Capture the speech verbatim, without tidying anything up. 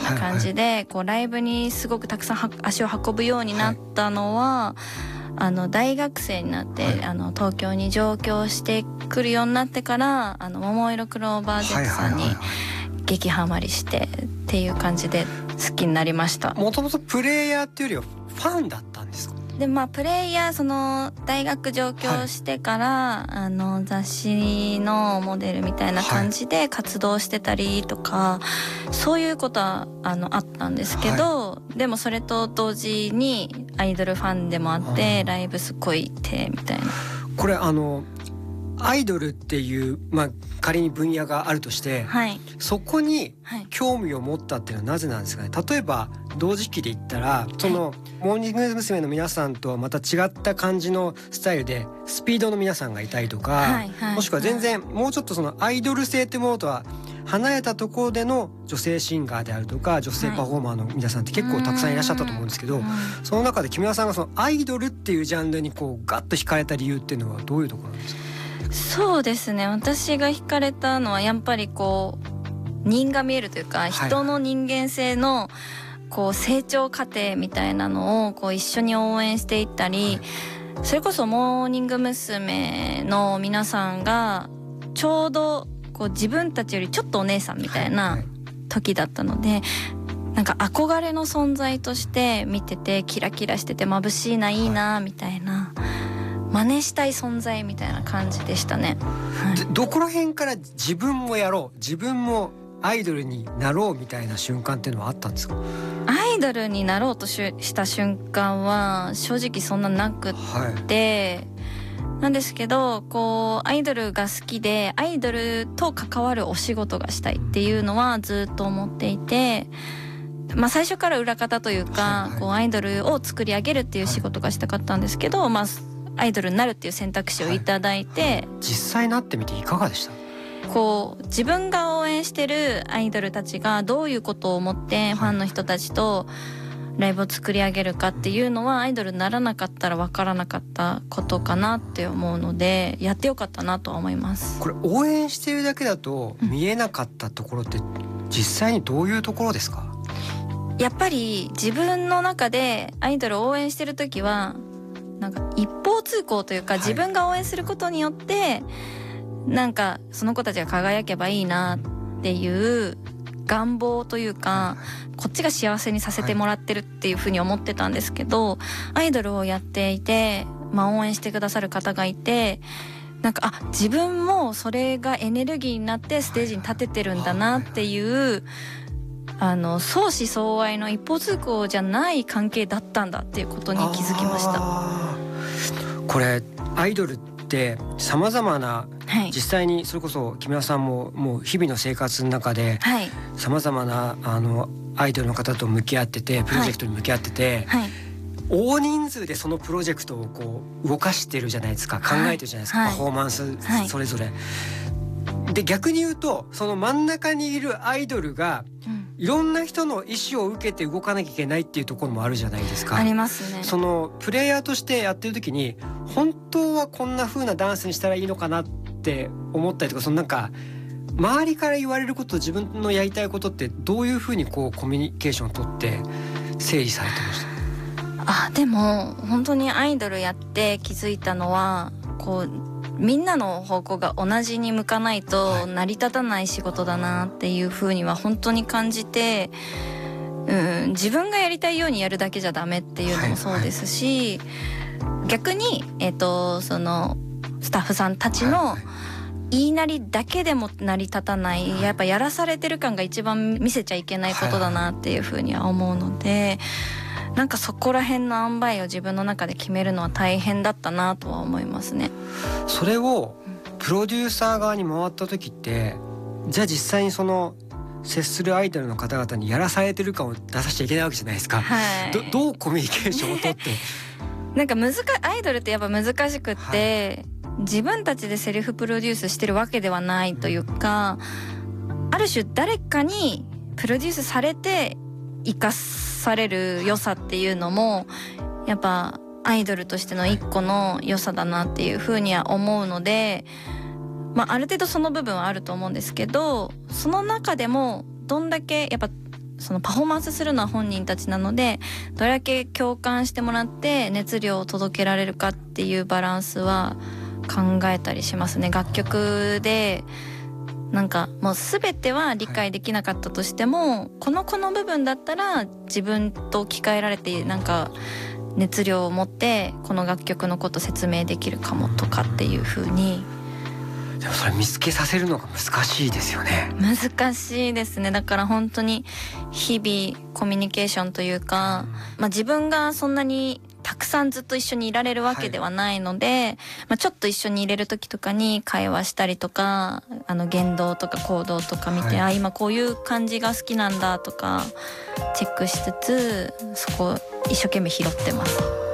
な感じで、はいはい、こうライブにすごくたくさん足を運ぶようになったのは、はい、あの大学生になって、はい、あの東京に上京してくるようになってからあの桃色クローバー Z さんに激ハマりしてっていう感じで好きになりました。 もともとプレイヤーっていうよりはファンだったんですか？ でまあプレイヤーその大学上京してから、はい、あの雑誌のモデルみたいな感じで活動してたりとか、はい、そういうことはあのあったんですけど、はい、でもそれと同時にアイドルファンでもあって、うん、ライブすごい行ってみたいな。 これあのアイドルっていう、まあ、仮に分野があるとして、はい、そこに興味を持ったっていうのはなぜなんですかね。例えば同時期で言ったらその、はい、モーニング娘。の皆さんとはまた違った感じのスタイルでスピードの皆さんがいたりとか、はいはい、もしくは全然もうちょっとそのアイドル性ってものとは離れたところでの女性シンガーであるとか女性パフォーマーの皆さんって結構たくさんいらっしゃったと思うんですけど、はい、その中で木村さんがそのアイドルっていうジャンルにこうガッと惹かれた理由っていうのはどういうところなんですか？ そうですね、私が惹かれたのはやっぱりこう人が見えるというか、はい、人の人間性のこう成長過程みたいなのをこう一緒に応援していったり、はい、それこそモーニング娘。の皆さんがちょうどこう自分たちよりちょっとお姉さんみたいな時だったので、はいはい、なんか憧れの存在として見ててキラキラしてて眩しいないいなみたいな、真似したい存在みたいな感じでしたね、はい、 どこら辺から自分もやろう自分もアイドルになろうみたいな瞬間っていうのはあったんですか？ アイドルになろうとした瞬間は正直そんななくって、はい、なんですけどこうアイドルが好きでアイドルと関わるお仕事がしたいっていうのはずっと思っていて、まあ、最初から裏方というか、はいはい、こうアイドルを作り上げるっていう仕事がしたかったんですけど、はい、まあアイドルになるっていう選択肢をいただいて、はいはい、 実際なってみていかがでした？ こう自分が応援してるアイドルたちがどういうことを思ってファンの人たちとライブを作り上げるかっていうのはアイドルにならなかったら分からなかったことかなって思うので、やってよかったなとは思います。 これ応援してるだけだと見えなかったところって実際にどういうところですか？ やっぱり自分の中でアイドルを応援してる時はなんか一方通行というか、自分が応援することによってなんかその子たちが輝けばいいなっていう願望というか、こっちが幸せにさせてもらってるっていうふうに思ってたんですけど、アイドルをやっていて、まあ、応援してくださる方がいて、なんかあ自分もそれがエネルギーになってステージに立ててるんだなっていう、あの相思相愛の一方通行じゃない関係だったんだっていうことに気づきました。 これアイドルって様々な、はい、実際にそれこそ木村さんももう日々の生活の中で様々なあのアイドルの方と向き合ってて、プロジェクトに向き合ってて、はいはい、大人数でそのプロジェクトをこう動かしてるじゃないですか、考えてるじゃないですか、はい、パフォーマンスそれぞれ、はい、で逆に言うとその真ん中にいるアイドルが、うん、いろんな人の意思を受けて動かなきゃいけないっていうところもあるじゃないですか。 ありますね。 そのプレイヤーとしてやってる時に本当はこんな風なダンスにしたらいいのかなって思ったりとか、そのなんか周りから言われることと自分のやりたいことってどういう風にこうコミュニケーションを取って整理されてました？ あ、でも本当にアイドルやって気づいたのは、こうみんなの方向が同じに向かないと成り立たない仕事だなっていう風には本当に感じて、うん、自分がやりたいようにやるだけじゃダメっていうのもそうですし、はいはい、逆に、えーと、そのスタッフさんたちの言いなりだけでも成り立たない、やっぱやらされてる感が一番見せちゃいけないことだなっていう風には思うので、なんかそこら辺の塩梅を自分の中で決めるのは大変だったなとは思いますね。 それをプロデューサー側に回った時って、じゃあ実際にその接するアイドルの方々にやらされてる感を出させちゃいけないわけじゃないですか、はい、ど, どうコミュニケーションをとってなんか難しアイドルってやっぱ難しくって、はい、自分たちでセルフプロデュースしてるわけではないというか、ある種誰かにプロデュースされて生かされる良さっていうのもやっぱアイドルとしての一個の良さだなっていうふうには思うので、まあ、ある程度その部分はあると思うんですけど、その中でもどんだけやっぱそのパフォーマンスするのは本人たちなので、どれだけ共感してもらって熱量を届けられるかっていうバランスは考えたりしますね。楽曲でなんかもう全ては理解できなかったとしても、はい、このこの部分だったら自分と置き換えられてなんか熱量を持ってこの楽曲のこと説明できるかもとかっていう風に。 でもそれ見つけさせるのが難しいですよね。 難しいですね。だから本当に日々コミュニケーションというか、まあ、自分がそんなにたくさんずっと一緒にいられるわけではないので、はい、まあ、ちょっと一緒にいれる時とかに会話したりとか、あの言動とか行動とか見て、はい、あ今こういう感じが好きなんだとかチェックしつつ、そこ一生懸命拾ってます。